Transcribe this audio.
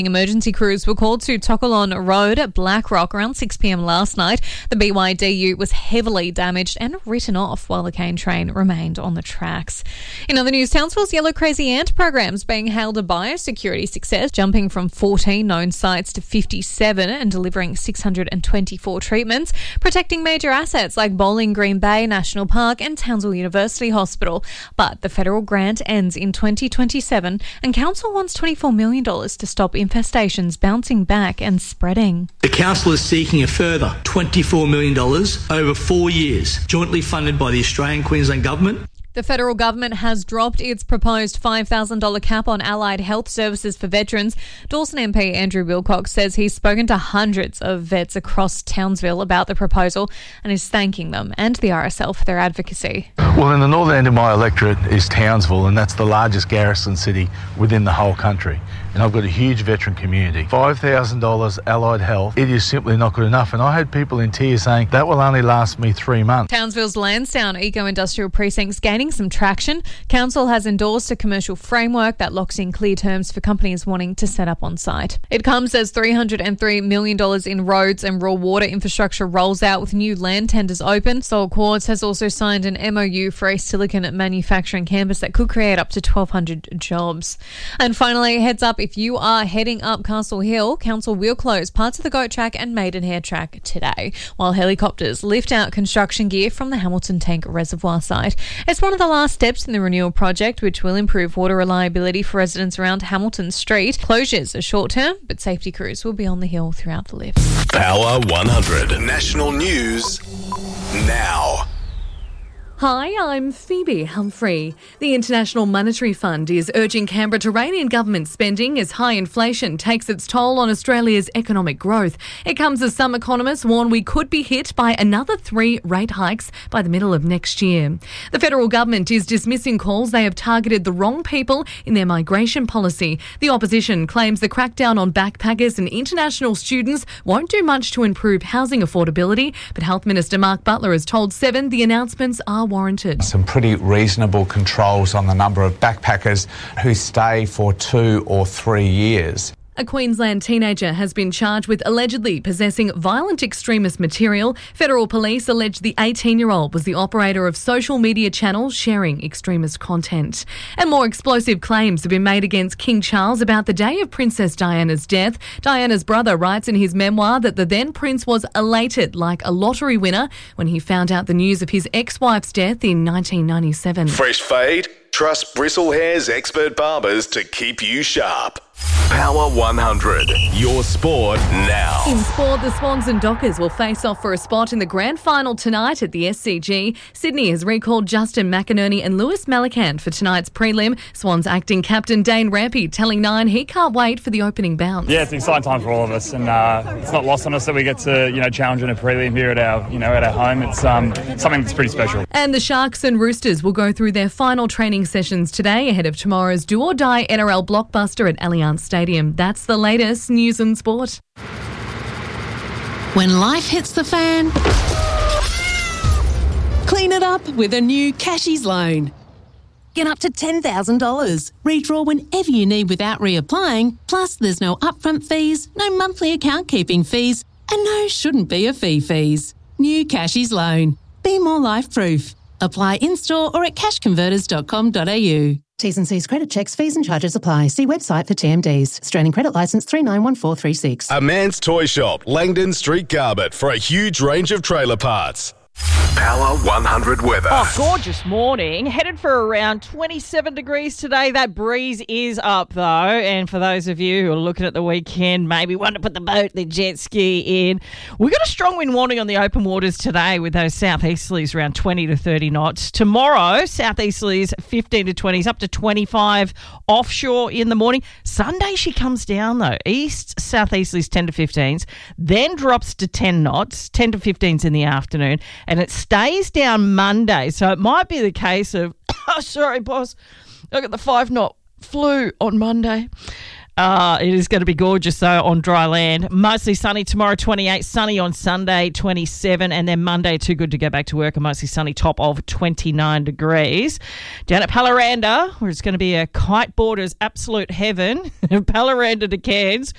Emergency crews were called to Tokolon Road at Blackrock around 6 p.m. last night. The BYDU was heavily damaged and written off while the cane train remained on the tracks. In other news, Townsville's Yellow Crazy Ant program is being hailed a biosecurity success, jumping from 14 known sites to 57 and delivering 624 treatments, protecting major assets like Bowling Green Bay National Park and Townsville University Hospital. But the federal grant ends in 2027 and Council wants $24 million to stop infestations bouncing back and spreading. The Council is seeking a further $24 million over 4 years, jointly funded by the Australian Queensland Government. The federal government has dropped its proposed $5,000 cap on allied health services for veterans. Dawson MP Andrew Wilcox says he's spoken to hundreds of vets across Townsville about the proposal and is thanking them and the RSL for their advocacy. Well, in the northern end of my electorate is Townsville, and that's the largest garrison city within the whole country. And I've got a huge veteran community. $5,000 allied health, it is simply not good enough. And I had people in tears saying that will only last me 3 months. Townsville's Lansdowne Eco-Industrial Precinct's gaining some traction. Council has endorsed a commercial framework that locks in clear terms for companies wanting to set up on site. It comes as $303 million in roads and raw water infrastructure rolls out with new land tenders open. Soul Quartz has also signed an MOU for a silicon manufacturing campus that could create up to 1,200 jobs. And finally, heads up, if you are heading up Castle Hill, Council will close parts of the Goat Track and Maidenhair Track today, while helicopters lift out construction gear from the Hamilton Tank Reservoir site. It's one of the last steps in the renewal project, which will improve water reliability for residents around Hamilton Street. Closures are short-term, but safety crews will be on the hill throughout the lift. Power 100. National News now. Hi, I'm Phoebe Humphrey. The International Monetary Fund is urging Canberra to rein in government spending as high inflation takes its toll on Australia's economic growth. It comes as some economists warn we could be hit by another 3 rate hikes by the middle of next year. The federal government is dismissing calls they have targeted the wrong people in their migration policy. The opposition claims the crackdown on backpackers and international students won't do much to improve housing affordability, but Health Minister Mark Butler has told Seven the announcements are warranted. Some pretty reasonable controls on the number of backpackers who stay for 2 or 3 years. A Queensland teenager has been charged with allegedly possessing violent extremist material. Federal police allege the 18-year-old was the operator of social media channels sharing extremist content. And more explosive claims have been made against King Charles about the day of Princess Diana's death. Diana's brother writes in his memoir that the then prince was elated like a lottery winner when he found out the news of his ex-wife's death in 1997. Fresh fade? Trust Bristle Hair's expert barbers to keep you sharp. Power 100. Your sport now. In sport, the Swans and Dockers will face off for a spot in the grand final tonight at the SCG. Sydney has recalled Justin McInerney and Lewis Malakant for tonight's prelim. Swans acting captain Dane Rampy telling Nine he can't wait for the opening bounce. Yeah, it's an exciting time for all of us, and it's not lost on us that we get to challenge in a prelim here at our home. It's something that's pretty special. And the Sharks and Roosters will go through their final training sessions today ahead of tomorrow's do or die NRL blockbuster at Allianz Stadium. That's the latest news and sport. When life hits the fan, clean it up with a new Cashies loan. Get up to $10,000. Redraw whenever you need without reapplying. Plus, there's no upfront fees, no monthly account keeping fees, and no shouldn't be a fees. New Cashies loan. Be more life-proof. Apply in-store or at cashconverters.com.au. T's and C's credit checks, fees and charges apply. See website for TMDs. Australian Credit Licence 391436. A Man's Toy Shop, Langdon Street, Garbett, for a huge range of trailer parts. Power 100 weather. Oh, gorgeous morning. Headed for around 27 degrees today. That breeze is up, though. And for those of you who are looking at the weekend, maybe want to put the boat, the jet ski in. We've got a strong wind warning on the open waters today with those southeasterlies around 20 to 30 knots. Tomorrow, southeasterlies 15 to 20s, up to 25 offshore in the morning. Sunday, she comes down, though. East southeasterlies 10 to 15s, then drops to 10 knots, 10 to 15s in the afternoon. And it stays down Monday. So it might be the case of, oh, sorry, boss, I got the 5-knot flu on Monday. It is going to be gorgeous, though, on dry land. Mostly sunny tomorrow, 28. Sunny on Sunday, 27. And then Monday, too good to go back to work. A mostly sunny top of 29 degrees. Down at Pallaranda, where it's going to be a kite boarder's absolute heaven. Pallaranda to Cairns.